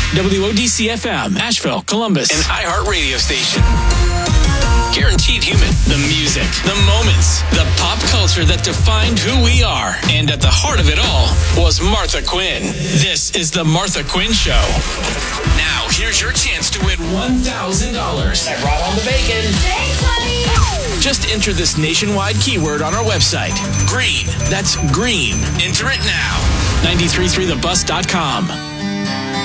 WODC-FM, Asheville, Columbus, an iHeart radio station. Guaranteed human. The music, the moments, the pop culture that defined who we are. And at the heart of it all was Martha Quinn. This is the Martha Quinn Show. Now, here's your chance to win $1,000. I brought home the bacon. Thanks, honey. Just enter this nationwide keyword on our website. Green. That's green. Enter it now. 933thebus.com.